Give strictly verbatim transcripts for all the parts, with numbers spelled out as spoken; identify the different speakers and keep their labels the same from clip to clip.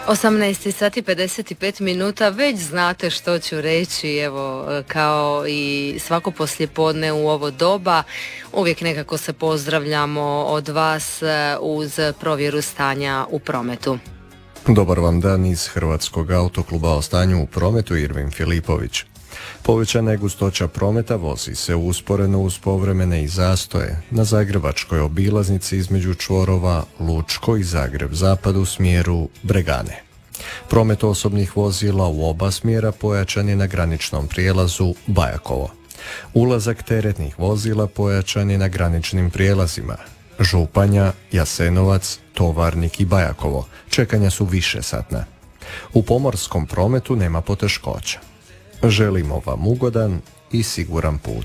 Speaker 1: osamnaest sati pedeset pet minuta, već znate što ću reći, evo, kao i svako poslijepodne u ovo doba, uvijek nekako se pozdravljamo od vas uz provjeru stanja u prometu.
Speaker 2: Dobar vam dan iz Hrvatskog autokluba o stanju u prometu, Irvin Filipović. Povećana je gustoća prometa, vozi se usporeno uz povremene i zastoje na zagrebačkoj obilaznici između čvorova Lučko i Zagreb zapad u smjeru Bregane. Promet osobnih vozila u oba smjera pojačan je na graničnom prijelazu Bajakovo. Ulazak teretnih vozila pojačan je na graničnim prijelazima Županja, Jasenovac, Tovarnik i Bajakovo. Čekanja su višesatna. U pomorskom prometu nema poteškoća. Želimo vam ugodan i siguran put.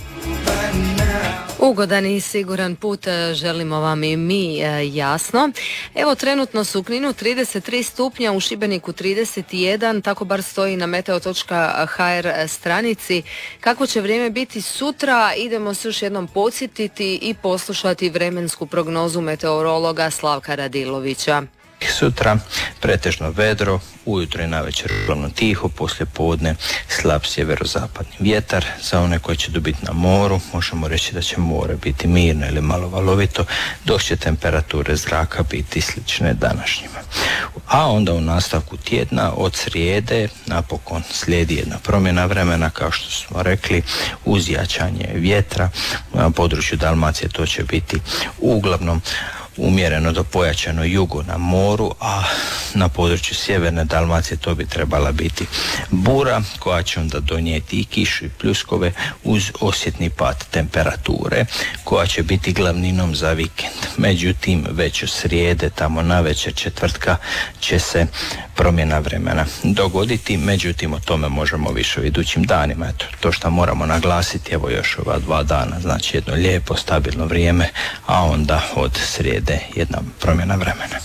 Speaker 1: Ugodan i siguran put želimo vam i mi, jasno. Evo, trenutno su u Kninu trideset tri stupnja, u Šibeniku trideset jedan, tako bar stoji na meteo točka ha er stranici. Kako će vrijeme biti sutra, idemo se još jednom podsjetiti i poslušati vremensku prognozu meteorologa Slavka Radilovića.
Speaker 3: Sutra pretežno vedro, ujutro i navečer uglavnom tiho, poslije podne slab sjeverozapadni vjetar. Za one koji će dobiti na moru, možemo reći da će more biti mirno ili malo valovito, dok će temperature zraka biti slične današnjima. A onda u nastavku tjedna od srijede napokon slijedi jedna promjena vremena, kao što smo rekli, uz jačanje vjetra. Na području Dalmacije to će biti uglavnom umjereno do pojačano jugo na moru, a na području sjeverne Dalmacije to bi trebala biti bura koja će onda donijeti i kišu i pljuskove uz osjetni pad temperature koja će biti glavninom za vikend. Međutim, već u srijede, tamo na večer četvrtka, će se promjena vremena dogoditi, međutim o tome možemo više u idućim danima. Eto, to što moramo naglasiti, evo još ova dva dana, znači jedno lijepo, stabilno vrijeme, a onda od srijede jedna promjena vremena.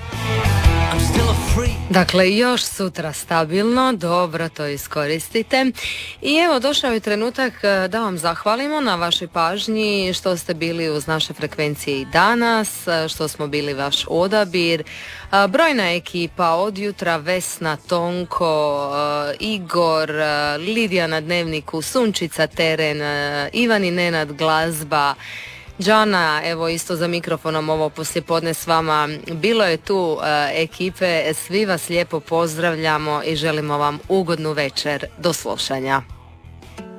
Speaker 1: Dakle, još sutra stabilno, dobro, to iskoristite. I evo, došao je trenutak da vam zahvalimo na vašoj pažnji, što ste bili uz naše frekvencije i danas, što smo bili vaš odabir. Brojna ekipa od jutra, Vesna, Tonko, Igor, Lidija na Dnevniku, Sunčica Teren, Ivan i Nenad glazba, Džana, evo isto za mikrofonom ovo poslijepodne s vama. Bilo je tu uh, ekipe, svi vas lijepo pozdravljamo i želimo vam ugodnu večer. Do slušanja.